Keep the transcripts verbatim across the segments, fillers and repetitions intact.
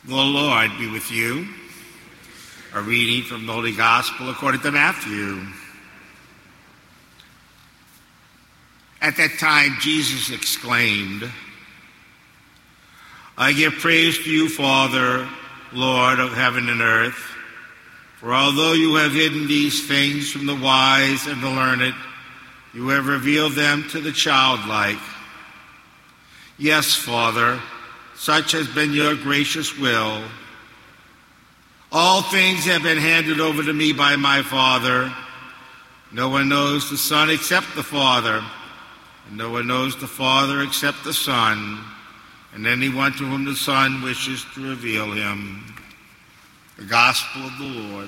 The Lord be with you. A reading from the Holy Gospel according to Matthew. At that time, Jesus exclaimed, I give praise to you, Father, Lord of heaven and earth, for although you have hidden these things from the wise and the learned, you have revealed them to the childlike. Yes, Father, such has been your gracious will. All things have been handed over to me by my Father. No one knows the Son except the Father, and no one knows the Father except the Son, and anyone to whom the Son wishes to reveal him. The Gospel of the Lord.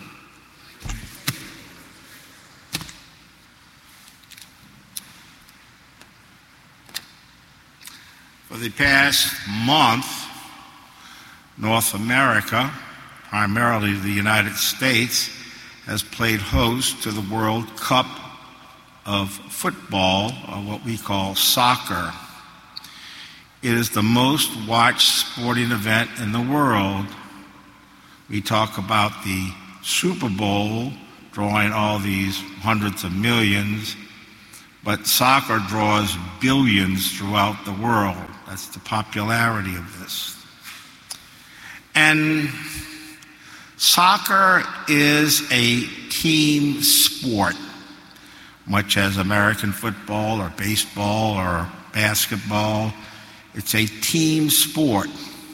For the past month, North America, primarily the United States, has played host to the World Cup of football, or what we call soccer. It is the most watched sporting event in the world. We talk about the Super Bowl drawing all these hundreds of millions, but soccer draws billions throughout the world. That's the popularity of this. And soccer is a team sport, much as American football or baseball or basketball. It's a team sport.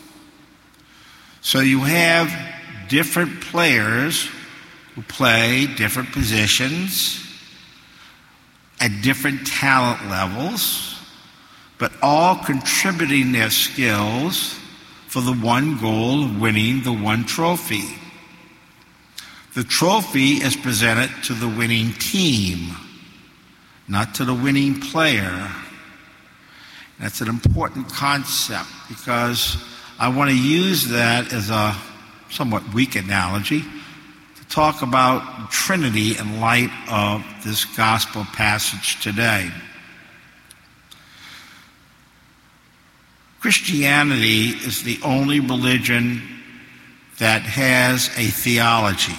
So you have different players who play different positions at different talent levels, but all contributing their skills for the one goal of winning the one trophy. The trophy is presented to the winning team, not to the winning player. That's an important concept because I want to use that as a somewhat weak analogy to talk about Trinity in light of this gospel passage today. Christianity is the only religion that has a theology.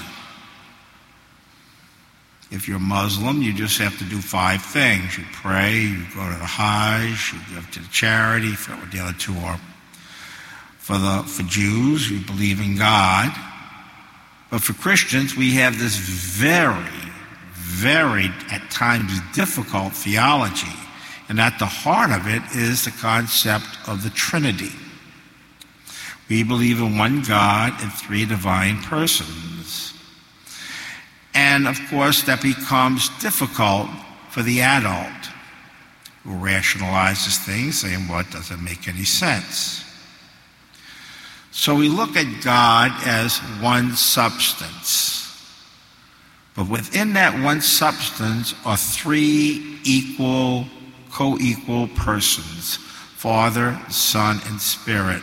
If you're Muslim, you just have to do five things. You pray, you go to the Hajj, you give to the charity, for what the other two are. For the for Jews, you believe in God. But for Christians, we have this very, very, at times, difficult theology. And at the heart of it is the concept of the Trinity. We believe in one God and three divine persons. And, of course, that becomes difficult for the adult who rationalizes things, saying, well, it doesn't make any sense. So we look at God as one substance. But within that one substance are three equal, co-equal persons, Father, Son, and Spirit.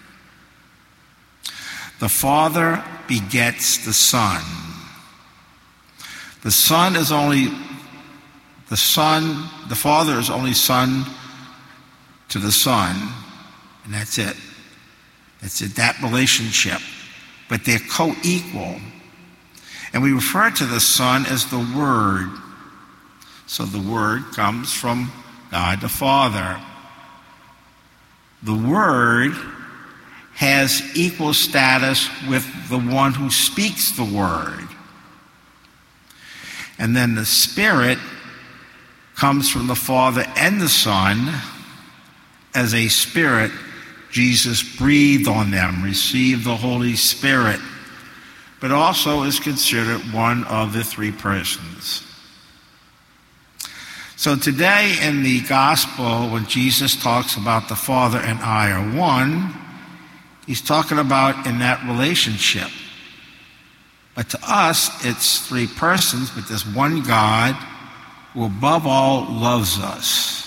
The Father begets the Son. The Son is only, the Son, the Father is only Son to the Son, and that's it. That's it, that relationship. But they're co-equal. And we refer to the Son as the Word. So the Word comes from God the Father. The Word has equal status with the one who speaks the Word. And then the Spirit comes from the Father and the Son as a spirit. Jesus breathed on them, received the Holy Spirit, but also is considered one of the three persons. So today in the gospel, when Jesus talks about the Father and I are one, he's talking about in that relationship. But to us, it's three persons, but there's one God who above all loves us.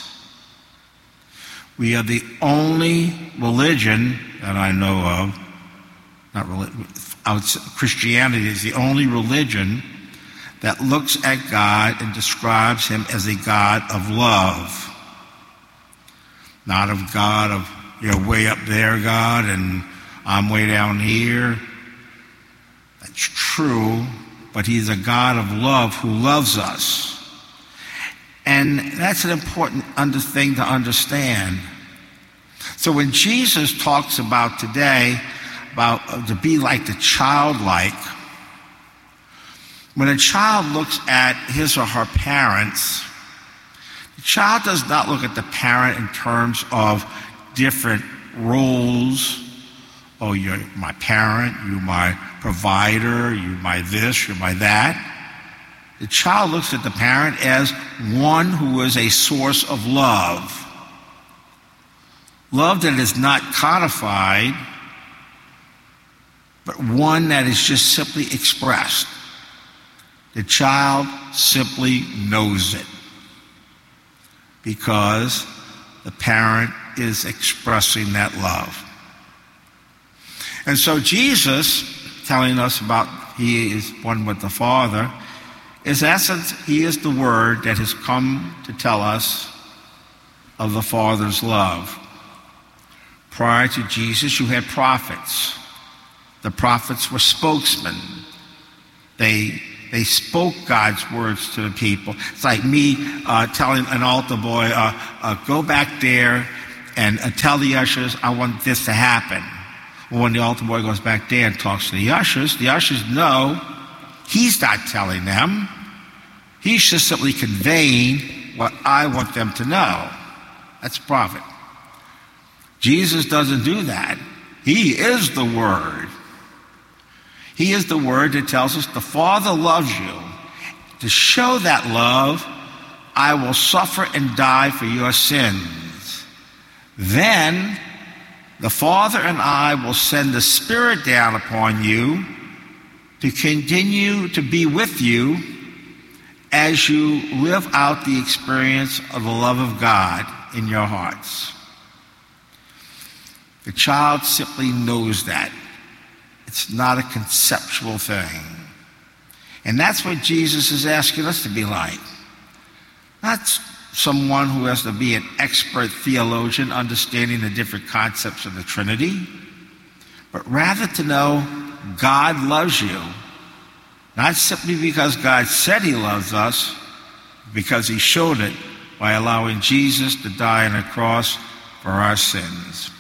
We are the only religion that I know of, not religion, Christianity is the only religion that looks at God and describes him as a God of love. Not of God of, you're way up there, God, and I'm way down here. That's true, but he's a God of love who loves us. And that's an important under thing to understand. So when Jesus talks about today, about uh, to be like the childlike, when a child looks at his or her parents, the child does not look at the parent in terms of different roles. Oh, you're my parent, you're my provider, you're my this, you're my that. The child looks at the parent as one who is a source of love. Love that is not codified, but one that is just simply expressed. The child simply knows it because the parent is expressing that love. And so Jesus, telling us about he is one with the Father, is in essence, he is the Word that has come to tell us of the Father's love. Prior to Jesus, you had prophets. The prophets were spokesmen. They, they spoke God's words to the people. It's like me uh, telling an altar boy, uh, uh, go back there and uh, tell the ushers, I want this to happen. Well, when the altar boy goes back there and talks to the ushers, the ushers know he's not telling them. He's just simply conveying what I want them to know. That's prophet. Jesus doesn't do that. He is the Word. He is the Word that tells us the Father loves you. To show that love, I will suffer and die for your sins. Then the Father and I will send the Spirit down upon you to continue to be with you as you live out the experience of the love of God in your hearts. The child simply knows that. It's not a conceptual thing. And that's what Jesus is asking us to be like. Not someone who has to be an expert theologian understanding the different concepts of the Trinity, but rather to know God loves you. Not simply because God said he loves us, because he showed it by allowing Jesus to die on a cross for our sins.